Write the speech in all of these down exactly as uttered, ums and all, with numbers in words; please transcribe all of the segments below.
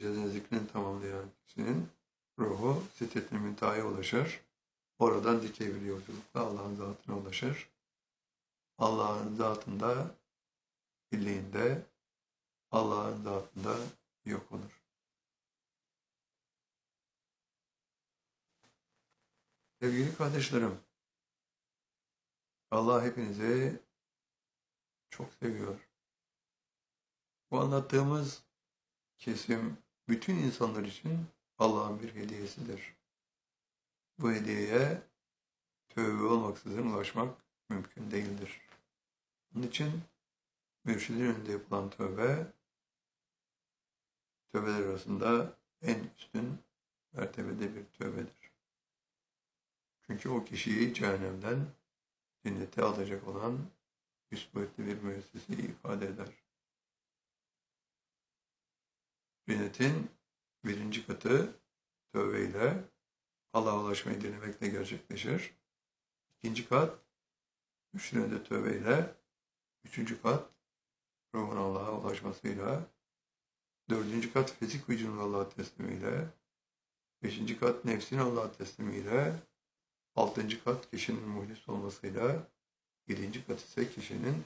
Celle'nin zikrini tamamlayan kişinin ruhu Sidret-i Münteha'ya ulaşır. Oradan dikey bir yolculukla Allah'ın zatına ulaşır. Allah'ın zatında, birliğinde, Allah'ın zatında yok olur. Sevgili kardeşlerim, Allah hepinizi çok seviyor. Bu anlattığımız kesim bütün insanlar için Allah'ın bir hediyesidir. Bu hediyeye tövbe olmaksızın ulaşmak mümkün değildir. Onun için mürşidin önünde yapılan tövbe, tövbeler arasında en üstün mertebede bir tövbedir. Çünkü o kişiyi cehennemden cennete alacak olan üst boyutlu bir müesseseyi ifade eder. Cennetin birinci katı tövbeyle Allah'a ulaşmayı dilemekle gerçekleşir. İkinci kat mürşidin tövbeyle, üçüncü kat ruhun Allah'a ulaşmasıyla, dördüncü kat fizik vücudun Allah'a teslimiyle, beşinci kat nefsin Allah'a teslimiyle, altıncı kat kişinin muhlis olmasıyla, yedinci kat ise kişinin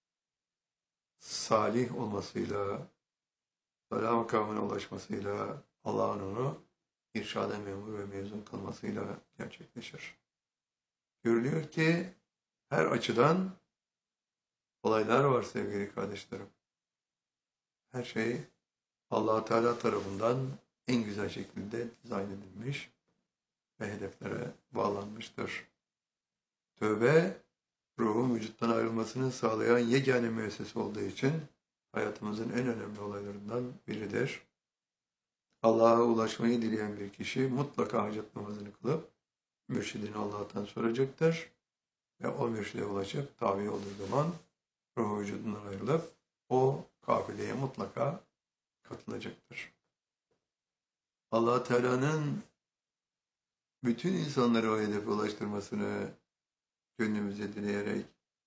salih olmasıyla, salâh makamına ulaşmasıyla, Allah'ın onu irşada memur ve mezun kılmasıyla gerçekleşir. Görülüyor ki her açıdan olaylar var sevgili kardeşlerim. Her şey Allah-u Teala tarafından en güzel şekilde dizayn edilmiş ve hedeflere bağlanmıştır. Tövbe, ruhun vücuttan ayrılmasını sağlayan yegane müessese olduğu için hayatımızın en önemli olaylarından biridir. Allah'a ulaşmayı dileyen bir kişi mutlaka hacet namazını kılıp mürşidini Allah'tan soracaktır. Ve o mürşide ulaşıp tabi olduğu zaman ruhu vücudundan ayrılıp o kafileye mutlaka katılacaktır. Allah Teala'nın bütün insanları o hedefe ulaştırmasını gönlümüze dileyerek,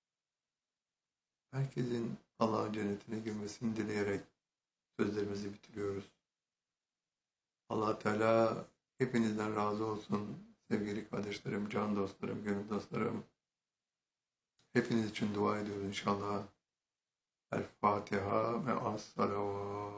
herkesin Allah'ın cennetine girmesini dileyerek sözlerimizi bitiriyoruz. Allah Teala hepinizden razı olsun sevgili kardeşlerim, can dostlarım, gönül dostlarım. Hepiniz için dua ediyoruz inşallah. El Fatiha ve as-salavat.